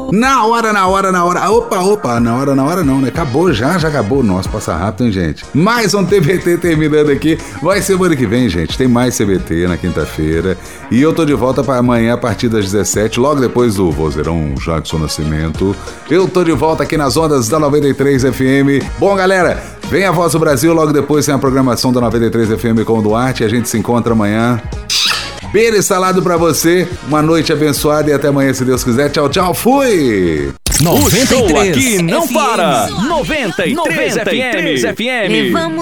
Na hora. Opa, na hora não, né? Acabou já acabou. Nossa, passa rápido, hein, gente? Mais um TBT terminando aqui. Vai semana que vem, gente. Tem mais CBT na quinta-feira. E eu tô de volta para amanhã a partir das 17, logo depois do vozeirão Jackson Nascimento. Eu tô de volta aqui nas ondas da 93 FM. Bom, galera, vem a Voz do Brasil, logo depois tem a programação da 93 FM com o Duarte. A gente se encontra amanhã. Beijo salado pra você, uma noite abençoada e até amanhã, se Deus quiser. Tchau, fui! 93 o show aqui não para! 93 FM!